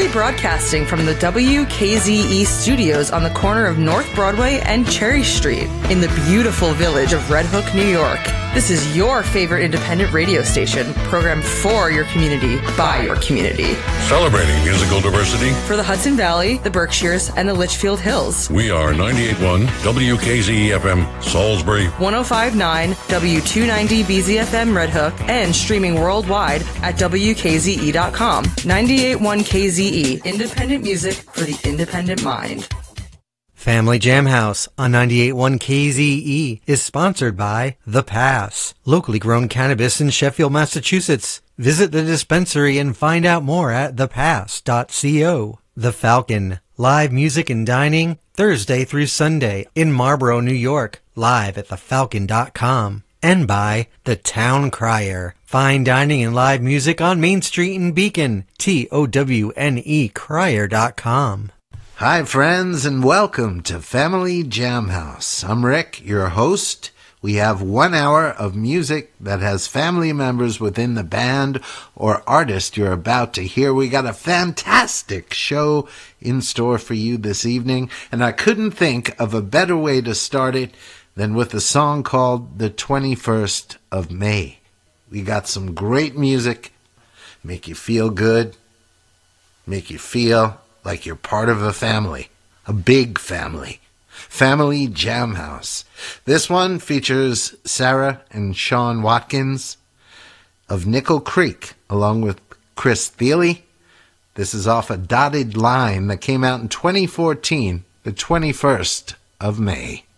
proudly broadcasting from the WKZE studios on the corner of North Broadway and Cherry Street in the beautiful village of Red Hook, New York. This is your favorite independent radio station, programmed for your community, by your community. Celebrating musical diversity for the Hudson Valley, the Berkshires, and the Litchfield Hills. We are 98.1 WKZE FM, Salisbury, 105.9 W290 BZFM Red Hook, and streaming worldwide at WKZE.com. 98.1 KZE, independent music for the independent mind. Family Jam House on 98.1 KZE is sponsored by The Pass, locally grown cannabis in Sheffield, Massachusetts. Visit the dispensary and find out more at thepass.co. The Falcon, live music and dining Thursday through Sunday in Marlborough, New York, live at thefalcon.com. And by The Town Crier, fine dining and live music on Main Street in Beacon, TOWNE crier.com. Hi, friends, and welcome to Family Jam House. I'm Rick, your host. We have 1 hour of music that has family members within the band or artist you're about to hear. We got a fantastic show in store for you this evening, and I couldn't think of a better way to start it than with a song called The 21st of May. We got some great music, make you feel good, make you feel like you're part of a family, a big family. Family Jam House. This one features Sarah and Sean Watkins of Nickel Creek, along with Chris Thiele. This is off a Dotted Line that came out in 2014, the 21st of May.